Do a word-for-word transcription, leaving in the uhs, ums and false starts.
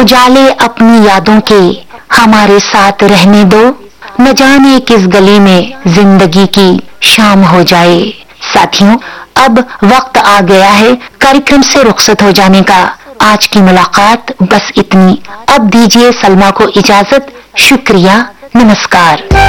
उजाले अपनी यादों के हमारे साथ रहने दो, न जाने किस गली में जिंदगी की शाम हो जाए। साथियों, अब वक्त आ गया है कार्यक्रम से रुखसत हो जाने का। आज की मुलाकात बस इतनी। अब दीजिए सलमा को इजाजत। शुक्रिया, नमस्कार।